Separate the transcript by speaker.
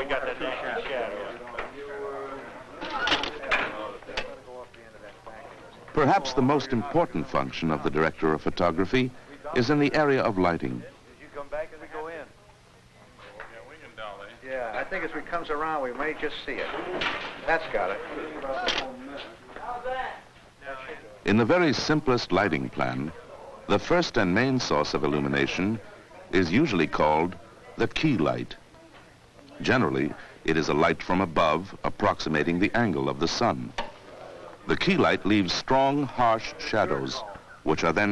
Speaker 1: got that different shadow.
Speaker 2: Perhaps the most important function of the director of photography is in the area of lighting.
Speaker 1: Did you come back as we go in?
Speaker 3: Yeah, we can dolly.
Speaker 1: Yeah, I think as we comes around, we may just see it. That's got it.
Speaker 2: In the very simplest lighting plan, the first and main source of illumination is usually called the key light. Generally, it is a light from above approximating the angle of the sun. The key light leaves strong, harsh shadows, which are then